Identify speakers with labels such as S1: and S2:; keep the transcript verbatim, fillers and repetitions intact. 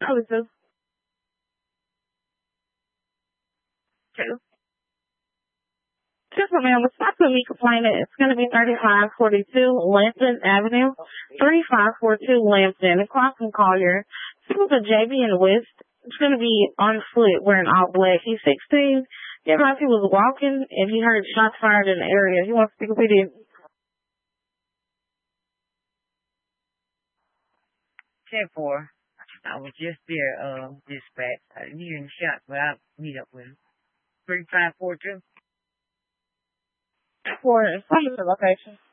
S1: Probably two. Two. Just a man, stop with me complaining. It's going to be thirty-five forty-two Lampton Avenue, thirty-five forty-two Lampton, across from Collier. This is a J B and West. It's going to be on foot wearing all black. He's sixteen. He realized he was walking and he heard shots fired in the area. He wants to speak with you.
S2: ten four. I was just there, uh, dispatch. I didn't hear any shots, but I'll meet up with him. thirty-five forty-two.
S1: For the location.